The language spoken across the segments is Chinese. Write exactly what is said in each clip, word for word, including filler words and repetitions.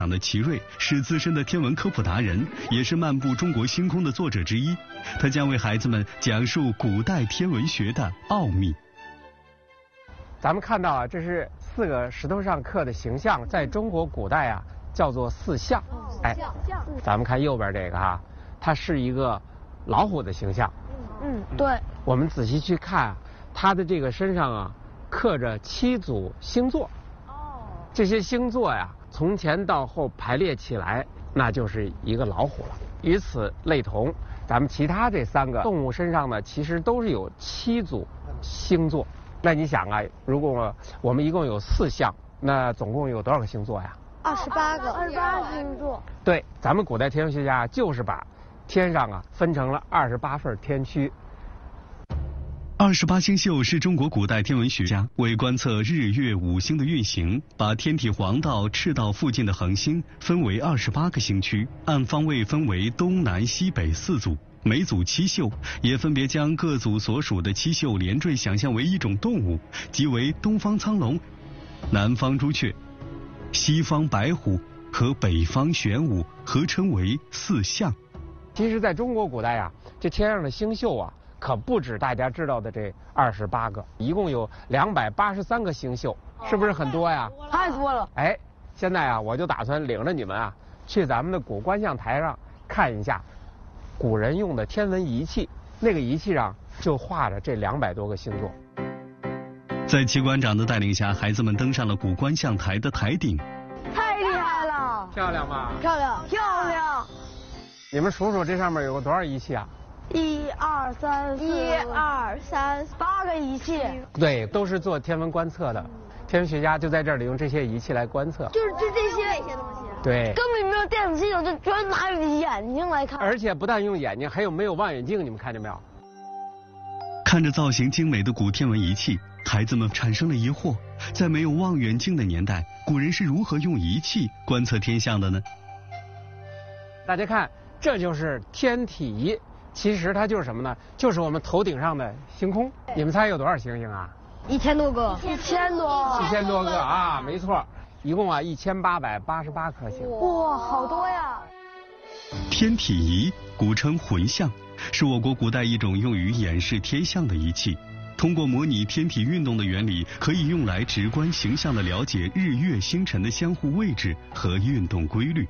的齐瑞是资深的天文科普达人，也是漫步中国星空的作者之一。他将为孩子们讲述古代天文学的奥秘。 咱们看到啊，这是四个石头上刻的形象，在中国古代啊叫做四象。哎，咱们看右边这个哈、啊，它是一个老虎的形象。 嗯，对。 我们仔细去看，它的这个身上啊刻着七组星座。哦。这些星座呀，从前到后排列起来，那就是一个老虎了。与此类同，咱们其他这三个动物身上呢，其实都是有七组星座。那你想啊，如果我们一共有四象，那总共有多少个星座呀？ 二十八个，二十八星座。 对，咱们古代天文学家就是把天上啊分成了二十八份天区。 二十八星宿是中国古代天文学家为观测日月五星的运行，把天体黄道、赤道附近的恒星分为二十八个星区，按方位分为东南西北四组，每组七宿，也分别将各组所属的七宿连缀想象为一种动物，即为东方苍龙、南方朱雀、西方白虎和北方玄武，合称为四象。 其实在中国古代啊，这天上的星宿啊可不止大家知道的这二十八个，一共有两百八十三个星宿，是不是很多呀？ 太多了。 哎，现在啊，我就打算领着你们啊，去咱们的古观象台上看一下古人用的天文仪器，那个仪器上就画着这两百多个星座。 在齐馆长的带领下，孩子们登上了古观象台的台顶。 太厉害了！ 漂亮吧？ 漂亮，漂亮。 你们数数这上面有个多少仪器啊？ 一二三四，一二三，八个仪器。 对，都是做天文观测的，天文学家就在这里用这些仪器来观测。 就是就这些这些东西。 对， 根本没有电子系统，就专拿眼睛来看。 而且不但用眼睛，还有没有望远镜，你们看见没有？ 看着造型精美的古天文仪器，孩子们产生了疑惑：在没有望远镜的年代，古人是如何用仪器观测天象的呢？ 大家看，这就是天体仪。其实它就是什么呢？就是我们头顶上的星空。你们猜有多少星星啊？ 一千多个。一千多。 一千多个啊，没错，一共啊一千八百八十八颗星。 哇，好多呀！ 天体仪古称浑象，是我国古代一种用于演示天象的仪器。通过模拟天体运动的原理，可以用来直观形象地了解日月星辰的相互位置和运动规律。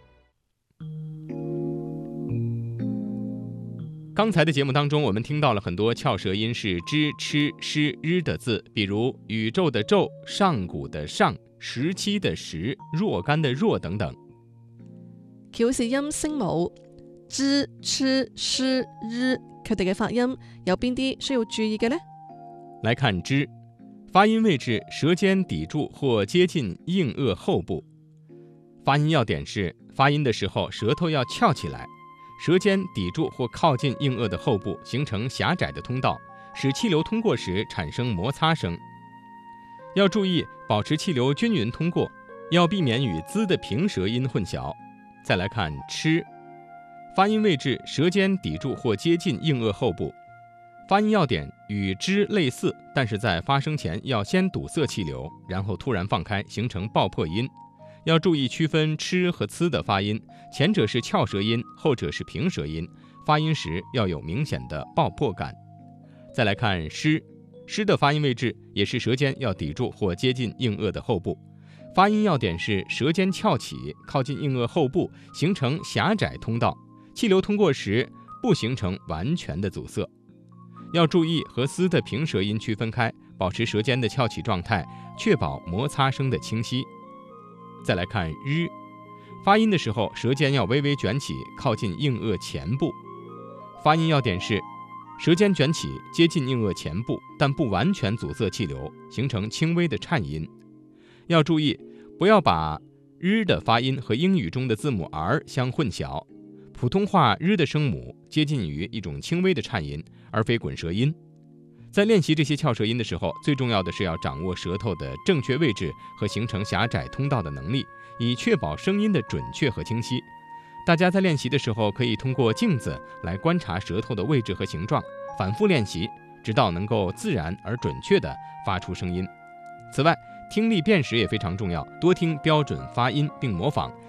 刚才的节目当中，我们听到了很多翘舌音是支、吃、诗、日的字，比如宇宙的宙、上古的上、时期的时、若干的若等等。 翹舌音聲母支、吃、詩、日，佢哋嘅發音有邊啲需要注意嘅呢？ 來看支，發音位置舌尖抵住或接近硬腭後部。發音要點是發音的時候舌頭要翹起來，舌尖抵住或靠近硬腭的後部，形成狹窄的通道，使氣流通過時產生摩擦聲。要注意保持氣流均勻通過，要避免與滋的平舌音混淆。再來看吃，發音位置舌尖抵住或接近硬腭後部。發音要點與支類似，但是在發聲前要先堵塞氣流，然後突然放開，形成爆破音。要注意區分吃和呲的發音，前者是翹舌音，後者是平舌音，發音時要有明顯的爆破感。再來看詩，詩的發音位置也是舌尖要抵住或接近硬腭的後部。發音要點是舌尖翹起，靠近硬腭後部，形成狹窄通道，氣流通過時不形成完全的阻塞。要注意和嘶的平舌音區分開，保持舌尖的翹起狀態，確保摩擦聲的清晰。再來看日，發音的時候舌尖要微微捲起，靠近硬腭前部。發音要點是舌尖捲起，接近硬腭前部，但不完全阻塞氣流，形成輕微的顫音。要注意不要把日的發音和英語中的字母 R 相混淆。普通話日的聲母接近於一種輕微的顫音，而非滾舌音。在練習這些翹舌音的時候，最重要的是要掌握舌頭的正確位置和形成狹窄通道的能力，以確保聲音的準確和清晰。大家在練習的時候可以通過鏡子來觀察舌頭的位置和形狀，反覆練習，直到能夠自然而準確地發出聲音。此外， 听力辨识也非常重要，多听标准发音并模仿，